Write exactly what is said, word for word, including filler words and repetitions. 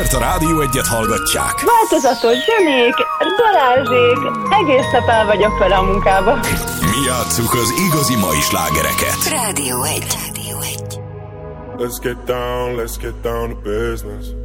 Miért a Rádió Egyet hallgatják? Változatos zsenék, Balázsék, egész nap el vagyok vele a munkába. Mi játsszuk az igazi mai slágereket. Rádió egy. Let's get down, let's get down to business.